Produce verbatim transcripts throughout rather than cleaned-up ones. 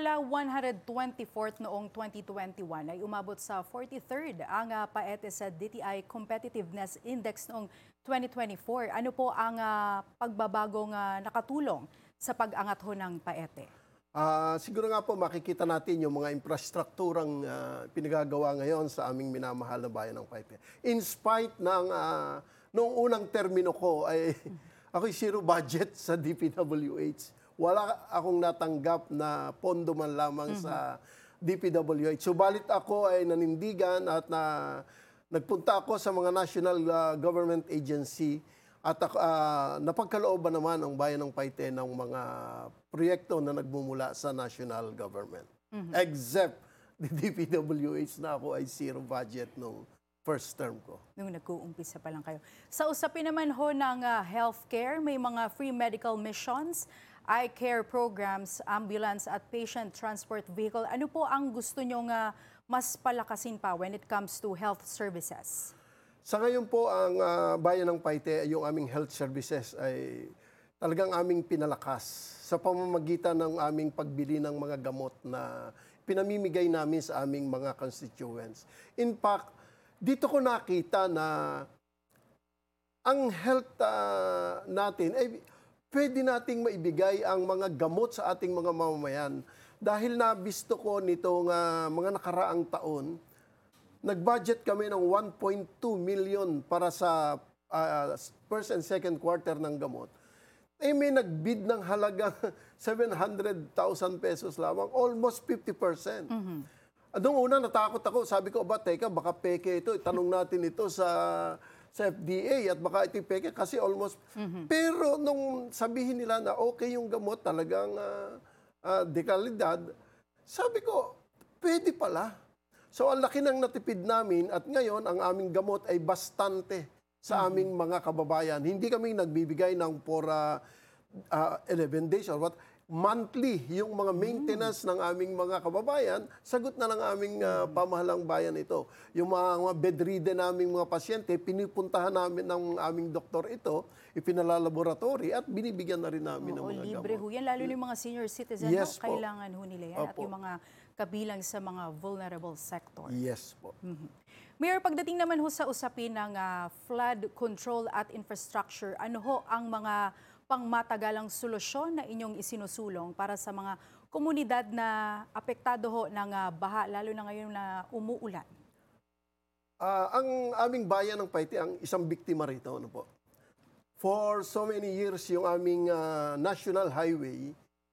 Simula one hundred twenty-fourth noong twenty twenty-one ay umabot sa forty-third ang uh, paete sa D T I Competitiveness Index noong twenty twenty-four. Ano po ang uh, pagbabagong uh, nakatulong sa pag-angat ho ng paete? Uh, siguro nga po makikita natin yung mga infrastrukturang uh, pinagagawa ngayon sa aming minamahal na bayan ng Paete. In spite ng uh, noong unang termino ko ay ako'y zero budget sa D P W H. Wala akong natanggap na pondo man lamang mm-hmm. sa D P W H. Subalit ako ay nanindigan at na, nagpunta ako sa mga national uh, government agency at uh, napagkalooban naman ang bayan ng Paete ng mga proyekto na nagmumula sa national government. Mm-hmm. Except the D P W H na ako ay zero budget nung first term ko. Nung nag-uumpisa pa lang kayo. Sa usapin naman ho ng uh, healthcare, may mga free medical missions, eye care programs, ambulance at patient transport vehicle. Ano po ang gusto nyong uh, mas palakasin pa when it comes to health services? Sa ngayon po, ang uh, bayan ng Paete, yung aming health services ay talagang aming pinalakas sa pamamagitan ng aming pagbili ng mga gamot na pinamimigay namin sa aming mga constituents. In fact, dito ko nakita na ang health uh, natin ay pwede nating maibigay ang mga gamot sa ating mga mamamayan. Dahil nabisto ko nitong uh, mga nakaraang taon, nag-budget kami ng one point two million para sa uh, first and second quarter ng gamot. Eh may nag-bid ng halagang seven hundred thousand pesos lamang, almost fifty percent. Mm-hmm. Noong una natakot ako, sabi ko, ba, teka, baka peke ito. Tanong natin ito sa, sa F D A at baka ito peke kasi almost. Mm-hmm. Pero nung sabihin nila na okay yung gamot, talagang uh, uh, dekalidad, sabi ko, pwede pala. So ang laki ng natipid namin at ngayon ang aming gamot ay bastante sa mm-hmm. aming mga kababayan. Hindi kami nagbibigay ng for uh, uh, eleven days or what. Monthly, yung mga maintenance mm-hmm. ng aming mga kababayan, sagot na ng aming uh, pamahalang bayan ito. Yung mga, mga bedridden naming mga pasyente, pinipuntahan namin ng aming doktor ito, ipinalalaboratory at binibigyan na rin namin Oo, ng mga libre gamot. ho yan, lalo na yung mga senior citizen, yes, ho, kailangan ho nila yan. Opo. At yung mga kabilang sa mga vulnerable sector. Yes po. Mm-hmm. Mayor, pagdating naman ho sa usapin ng uh, flood control at infrastructure, ano ho ang mga pangmatagalang solusyon na inyong isinusulong para sa mga komunidad na apektado ho ng uh, baha, lalo na ngayon na umuulan? Uh, ang aming bayan ng Paete ang isang biktima rito. Ano po? For so many years, yung aming uh, national highway,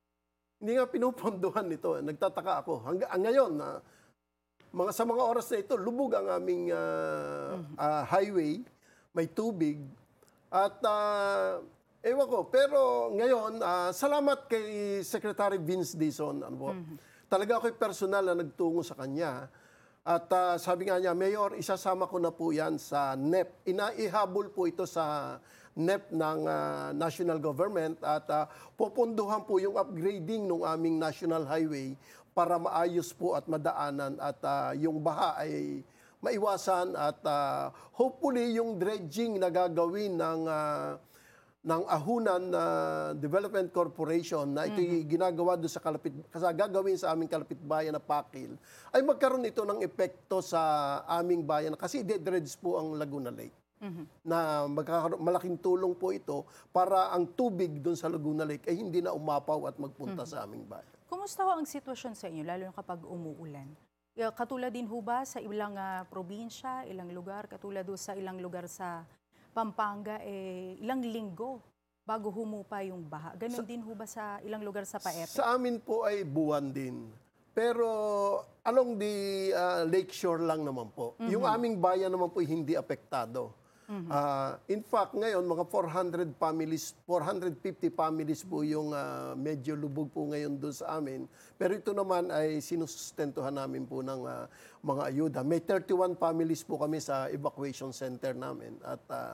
hindi nga pinupondohan nito. Nagtataka ako. Hanggang ngayon, uh, mga, sa mga oras na ito, lubog ang aming uh, uh, highway. May tubig. At uh, ewan ko, pero ngayon, uh, salamat kay Secretary Vince Dizon. Ano po? Mm-hmm. Talaga ako'y personal na nagtungo sa kanya. At uh, sabi nga niya, Mayor, isasama ko na po yan sa N E P. Inaihabol po ito sa N E P ng uh, national government at uh, pupunduhan po yung upgrading ng aming national highway para maayos po at madaanan at uh, yung baha ay maiwasan at uh, hopefully yung dredging na gagawin ng uh, ng Ahunan uh, Development Corporation na ito mm-hmm. ginagawa doon sa kalapit, kasi gagawin sa aming kalapit bayan na Pakil, ay magkaroon ito ng epekto sa aming bayan kasi de-dredge po ang Laguna Lake. Mm-hmm. Na malaking tulong po ito para ang tubig doon sa Laguna Lake ay hindi na umapaw at magpunta mm-hmm. sa aming bayan. Kumusta ho ang sitwasyon sa inyo, lalo na kapag umuulan? Katulad din ho ba sa ilang uh, probinsya, ilang lugar, katulad do sa ilang lugar sa Pampanga, eh, ilang linggo bago humupa yung baha? Ganon sa, din ho ba sa ilang lugar sa Paete? Sa amin po ay buwan din. Pero along the uh, lakeshore lang naman po. Mm-hmm. Yung aming bayan naman po hindi apektado. Mm-hmm. Uh, in fact, ngayon, mga four hundred families, four hundred fifty families po yung uh, medyo lubog po ngayon doon sa amin. Pero ito naman ay sinusustentuhan namin po ng uh, mga ayuda. May thirty-one families po kami sa evacuation center namin. At uh,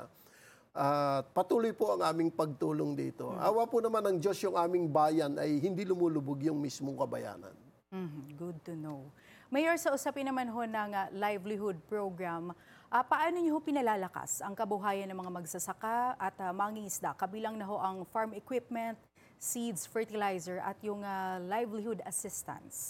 uh, patuloy po ang aming pagtulong dito. Mm-hmm. Awa po naman ng Diyos yung aming bayan ay hindi lumulubog yung mismong kabayanan. Mm-hmm. Good to know. Mayor, sa usapin naman ho ng uh, livelihood program, uh, paano niyo ho pinalalakas ang kabuhayan ng mga magsasaka at uh, mangingisda? Kabilang na ho ang farm equipment, seeds, fertilizer at yung ah, livelihood assistance?